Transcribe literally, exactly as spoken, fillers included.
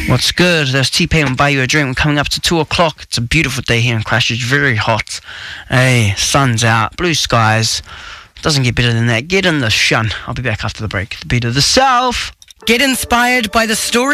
What's good? There's T-Pain and Buy You a Drink. We're coming up to two o'clock. It's a beautiful day here in Christchurch. Very hot. Hey, sun's out. Blue skies. Doesn't get better than that. Get in the shun. I'll be back after the break. The beat of the South. Get inspired by the story